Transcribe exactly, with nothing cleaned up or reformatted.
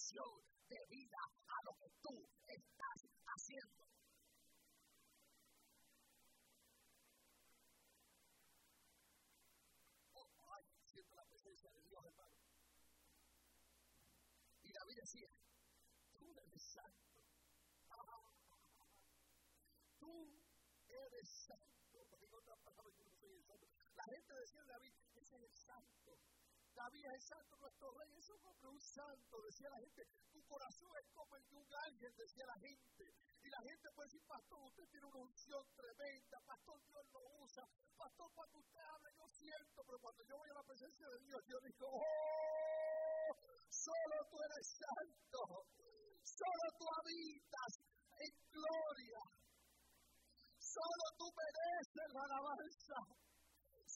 dirección de vida a lo que tú estás haciendo. Oh, ay, siento la presencia de Dios, hermano. Y David decía, tú eres santo. Tú eres santo. Porque en otras palabras, yo no soy el santo. La gente decía de David, ese es el santo. David es el santo, nuestro rey es un hombre, un santo, decía la gente. Tu corazón es como el de un ángel, decía la gente. Y la gente puede decir, pastor, usted tiene una unción tremenda, pastor, Dios lo usa. Pastor, cuando usted habla, yo siento, pero cuando yo voy a la presencia de Dios, yo digo, oh, solo tú eres santo. Solo tú habitas en gloria. Solo tú mereces la alabanza.